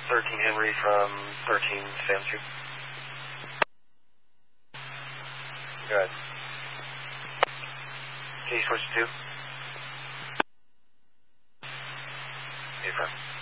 13 Henry from 13 Sam Street. Go ahead. Can you switch to? Affirm.